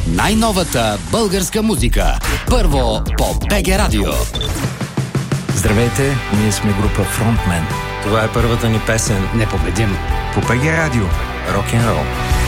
Най-новата българска музика. Първо по БГ Радио. Здравейте, ние сме група Frontman. Това е първата ни песен. Непобедим. По БГ Радио. Рок-н-рол.